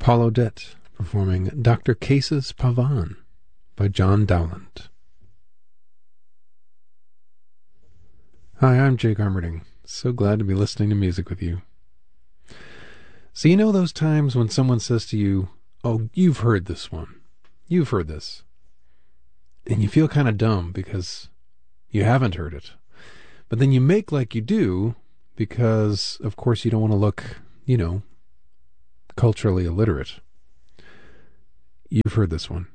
Paul Odette performing Dr. Case's Pavan by John Dowland. Hi, I'm Jake Armerding. So glad to be listening to music with you. So you know those times when someone says to you, "Oh, you've heard this one. You've heard this." And you feel kind of dumb because you haven't heard it. But then you make like you do because, of course, you don't want to look, culturally illiterate. You've heard this one.